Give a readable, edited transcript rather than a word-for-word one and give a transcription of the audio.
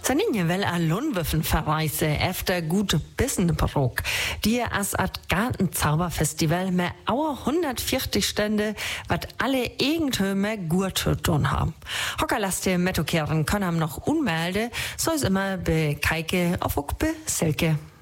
Zaninje will a Lundwürfen verreise efter gut bissende Brok. Die as at Gartenzauberfestival mit auer 140 Stände, wat alle Eigentöme gut zu tun haben. Hockerlaste Mettokehren können noch unmelde, so ist immer be Keike auf be Selke.